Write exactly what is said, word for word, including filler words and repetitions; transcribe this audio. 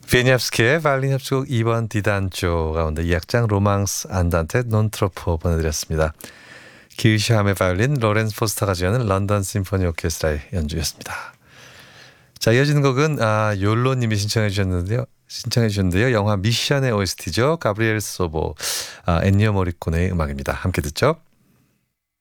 비니엡스키의 바이올린 협주곡 이 번 디단조 가운데 이 악장 로망스 안단테 논 트로포 보내드렸습니다. 기욤의 바이올린, 로렌스 포스터가 지어낸 런던 심포니 오케스트라의 연주였습니다. 자, 이어지는 곡은 아, 욜로님이 신청해 주셨는데요. 신청해 주셨는데요. 영화 미션의 오에스티죠. 가브리엘 소보, 아, 엔니오 모리코네의 음악입니다. 함께 듣죠.